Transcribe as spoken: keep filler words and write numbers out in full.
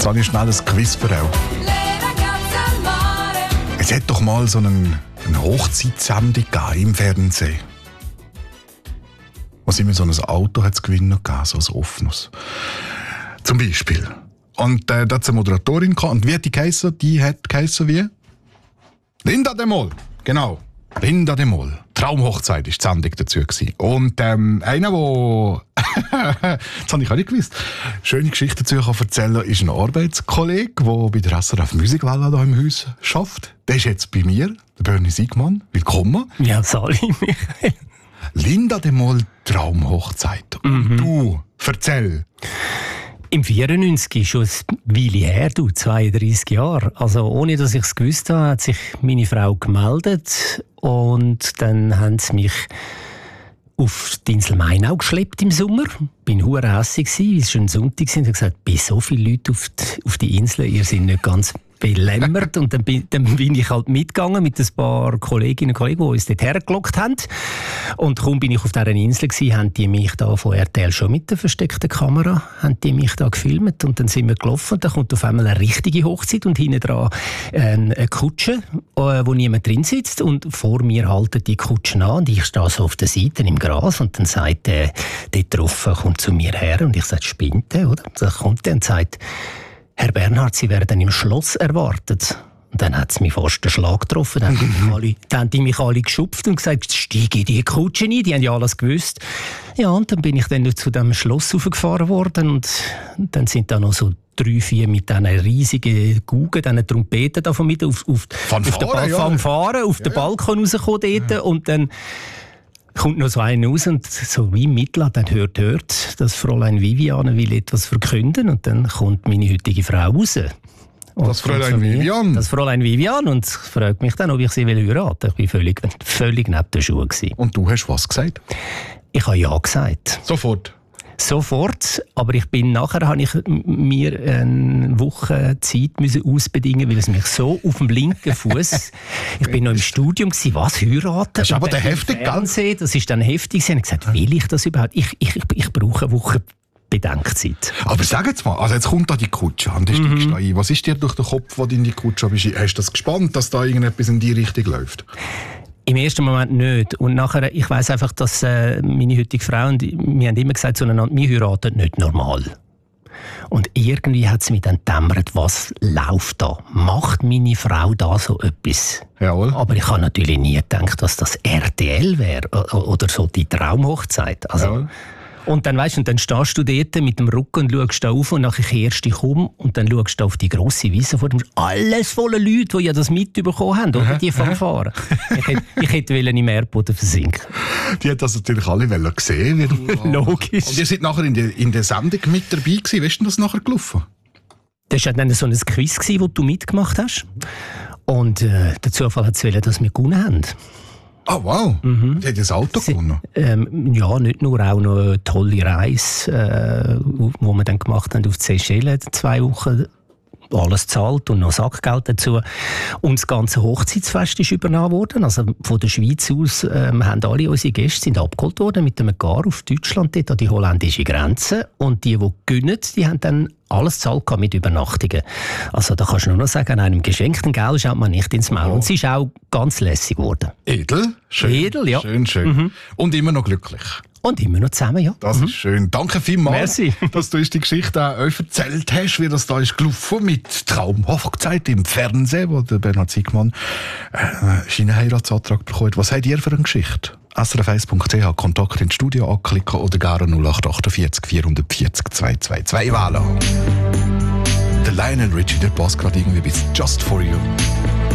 Jetzt habe ich schnell ein Quiz für euch. Es hat doch mal so einen, eine Hochzeitssendung im Fernsehen. Was immer so ein Auto hat zu gewinnen gegeben, so ein offenes. Zum Beispiel. Und äh, da hat es eine Moderatorin gehabt. Und wie hat die geheissen? Die hat geheissen wie? Linda de Mol. Genau. Linda de Mol. Traumhochzeit war die Sendung dazu gewesen. Und ähm, einer, der das habe ich auch nicht gewusst, schöne Geschichte dazu kann erzählen, ist ein Arbeitskollege, der bei der S R F Musikwelle hier im Haus arbeitet. Der ist jetzt bei mir, der Bernie Siegmann. Willkommen. Ja, Sali, Michael. Linda de Mol, Traumhochzeit. Und mhm. du, erzähl. Im vierundneunzig, schon ein Weile her, du, zweiunddreissig Jahre. Also ohne, dass ich es gewusst habe, hat sich meine Frau gemeldet und dann haben sie mich auf die Insel Mainau geschleppt im Sommer. Ich war hure hässig, es war ein Sonntag und ich gesagt, bei so vielen Leuten auf die, auf die Insel, ihr seid nicht ganz belämmert. Und dann bin, dann bin ich halt mitgegangen mit ein paar Kolleginnen und Kollegen, die uns dort hergelockt haben. Und kaum bin ich auf dieser Insel gewesen, haben die mich da von R T L schon mit der versteckten Kamera haben die mich da gefilmt und dann sind wir gelaufen und dann kommt auf einmal eine richtige Hochzeit und hinten dran eine Kutsche, wo niemand drin sitzt und vor mir halten die Kutschen an und ich stehe so auf der Seite im Gras und dann sagt der, der drauf kommt zu mir her und ich sage, spinnt der, oder? Dann kommt der und sagt, Herr Bernhard, Sie werden im Schloss erwartet. Und dann hat es mich fast den Schlag getroffen. Dann haben, die alle, dann haben die mich alle geschupft und gesagt, steige in die Kutsche ein. Die haben ja alles gewusst. Ja, und dann bin ich dann zu dem Schloss raufgefahren worden. Und dann sind da noch so drei, vier mit diesen riesigen Gugen, diesen Trompeten davon mit auf, auf, Fanfare, auf den ba- ja. Fanfare, auf ja, den Balkon rausgekommen dort. Ja. Und dann kommt noch so einer raus und so wie Mittler, dann hört, hört, das Fräulein Viviane will etwas verkünden und dann kommt meine heutige Frau raus. Und das Fräulein Viviane? Das Fräulein Viviane und fragt mich dann, ob ich sie heiraten will. Ich war völlig, völlig neben den Schuhen. Und du hast was gesagt? Ich habe ja gesagt. Sofort? Sofort, aber ich bin nachher habe ich mir eine Woche Zeit müssen ausbedingen, weil es mich so auf dem linken Fuß. Ich bin noch im Studium gsi, was heiraten? Das ist aber der heftig, gell? Das ist dann heftig. Ich habe gesagt, will ich das überhaupt? Ich, ich, ich brauche eine Woche Bedenkzeit. Aber sag jetzt mal, also jetzt kommt da die Kutsche an, die steigst Mhm. da ein. Was ist dir durch den Kopf, als du in die Kutsche bist? Hast du das gespannt, dass da irgendetwas in die Richtung läuft? Im ersten Moment nicht. Und nachher, ich weiss einfach, dass äh, meine heutige Frau und wir haben immer gesagt zueinander, wir heiraten nicht normal. Und irgendwie hat es mich dann gedämmert, was läuft da? Macht meine Frau da so etwas? Jawohl. Aber ich habe natürlich nie gedacht, dass das R T L wäre oder so die Traumhochzeit. Also, Jawohl. und dann weißt du, und dann stehst du dort mit dem Rücken und schaust da auf und nachher kehrst du dich um und dann schaust du auf die grosse Wiese vor dem. Alles voller Leute, die ja das mitbekommen haben, oder? Die Fanfare. ich hätte, ich hätte im Erdboden versinken. Die hat das natürlich alle gesehen. Wie du Logisch. Und ihr seid nachher in der, in der Sendung mit dabei gewesen. Wie ist denn das nachher gelaufen? Das war dann so ein Quiz, das du mitgemacht hast. Und äh, der Zufall hat es wollen, dass wir gewonnen haben. Ah, oh, wow. Mhm. Die hat das Auto Sie, gewonnen? Ähm, ja, nicht nur, auch noch eine tolle Reise, äh, wo wir dann gemacht haben auf die Seychellen, zwei Wochen. Alles zahlt und noch Sackgeld dazu. Und das ganze Hochzeitsfest ist übernommen worden. Also von der Schweiz aus ähm, haben alle unsere Gäste sind abgeholt worden mit einem Gar auf Deutschland, dort an die holländische Grenze. Und die, die gönnen, die haben dann alles zahlt mit Übernachtungen. Also da kannst du nur noch sagen, an einem geschenkten Geld schaut man nicht ins Maul. Oh. Und es ist auch ganz lässig geworden. Edel? Schön. Edel, ja. Schön, schön. Mhm. Und immer noch glücklich. Und immer noch zusammen, ja. Das mhm. ist schön. Danke vielmals, Merci. dass du uns die Geschichte auch erzählt hast, wie das da ist gelaufen mit Traumhochzeit im Fernsehen, wo der Bernhard Siegmann äh, seinen Heiratsantrag bekommen hat. Was habt ihr für eine Geschichte? S R F eins punkt c h, Kontakt ins Studio anklicken oder gerne null acht acht vier vier vier vier zwei zwei zwei wählen. Der Lionel Richie, der passt gerade irgendwie bis Just For You.